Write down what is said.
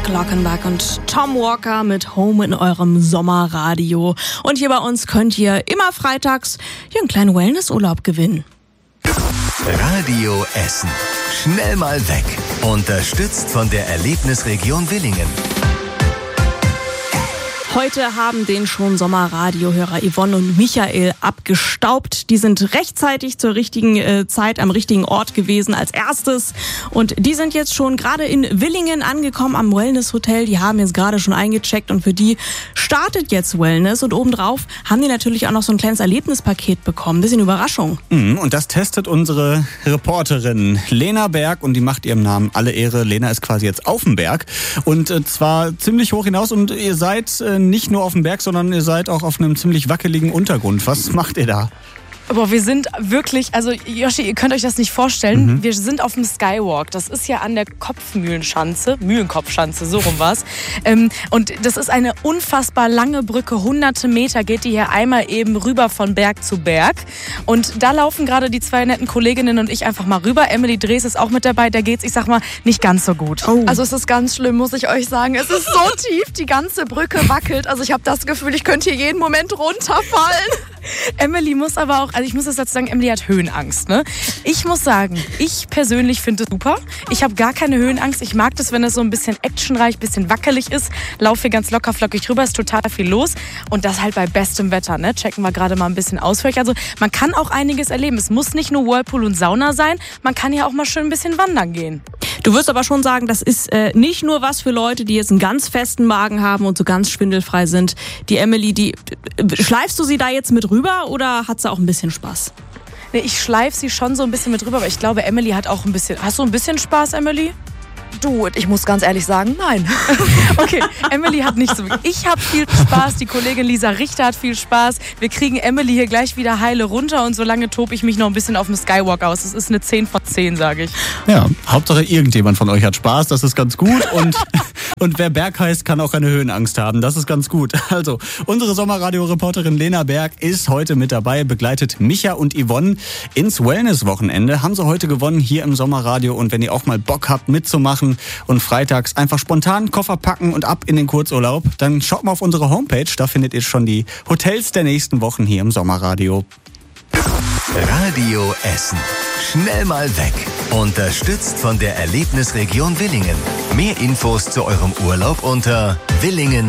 Glockenbach und Tom Walker mit Home in eurem Sommerradio. Und hier bei uns könnt ihr immer freitags hier einen kleinen Wellnessurlaub gewinnen. Radio Essen. Schnell mal weg. Unterstützt von der Erlebnisregion Willingen. Heute haben den schon Sommerradiohörer Yvonne und Michael abgestaubt. Die sind rechtzeitig zur richtigen Zeit am richtigen Ort gewesen als erstes. Und die sind jetzt schon gerade in Willingen angekommen am Wellness Hotel. Die haben jetzt gerade schon eingecheckt und für die startet jetzt Wellness. Und obendrauf haben die natürlich auch noch so ein kleines Erlebnispaket bekommen. Bisschen Überraschung. Und das testet unsere Reporterin Lena Berg und die macht ihrem Namen alle Ehre. Lena ist quasi jetzt auf dem Berg und zwar ziemlich hoch hinaus und ihr seid nicht nur auf dem Berg, sondern ihr seid auch auf einem ziemlich wackeligen Untergrund. Was macht ihr da? Aber wir sind wirklich, also Joshi, ihr könnt euch das nicht vorstellen, wir sind auf dem Skywalk. Das ist ja an der Mühlenkopfschanze, so rum war's. Und das ist eine unfassbar lange Brücke, hunderte Meter geht die hier einmal eben rüber von Berg zu Berg. Und da laufen gerade die zwei netten Kolleginnen und ich einfach mal rüber. Emily Drees ist auch mit dabei, da geht's, ich sag mal, nicht ganz so gut. Oh. Also es ist ganz schlimm, muss ich euch sagen. Es ist so tief, die ganze Brücke wackelt. Also ich habe das Gefühl, ich könnte hier jeden Moment runterfallen. Emily muss aber auch, also ich muss das dazu sagen, Emily hat Höhenangst. Ne? Ich muss sagen, ich persönlich finde es super. Ich habe gar keine Höhenangst. Ich mag das, wenn es so ein bisschen actionreich, ein bisschen wackelig ist. Laufe hier ganz locker flockig rüber, ist total viel los. Und das halt bei bestem Wetter. Ne? Checken wir gerade mal ein bisschen aus für euch. Also man kann auch einiges erleben. Es muss nicht nur Whirlpool und Sauna sein. Man kann ja auch mal schön ein bisschen wandern gehen. Du wirst aber schon sagen, das ist nicht nur was für Leute, die jetzt einen ganz festen Magen haben und so ganz schwindelfrei sind. Die Emily, schleifst du sie da jetzt mit rüber oder hat sie auch ein bisschen Spaß? Nee, ich schleife sie schon so ein bisschen mit rüber, aber ich glaube, Emily hat auch ein bisschen... Hast du ein bisschen Spaß, Emily? Du, ich muss ganz ehrlich sagen, nein. Okay, Emily hat nicht so viel. Ich habe viel Spaß, die Kollegin Lisa Richter hat viel Spaß. Wir kriegen Emily hier gleich wieder heile runter und solange tobe ich mich noch ein bisschen auf dem Skywalk aus. Das ist eine 10 von 10, sage ich. Ja, Hauptsache irgendjemand von euch hat Spaß, das ist ganz gut und wer Berg heißt, kann auch keine Höhenangst haben, das ist ganz gut. Also, unsere Sommerradio-Reporterin Lena Berg ist heute mit dabei, begleitet Micha und Yvonne ins Wellness-Wochenende. Haben sie heute gewonnen hier im Sommerradio und wenn ihr auch mal Bock habt mitzumachen und freitags einfach spontan Koffer packen und ab in den Kurzurlaub, dann schaut mal auf unsere Homepage, da findet ihr schon die Hotels der nächsten Wochen hier im Sommerradio. Radio Essen. Schnell mal weg. Unterstützt von der Erlebnisregion Willingen. Mehr Infos zu eurem Urlaub unter willingen-essen.de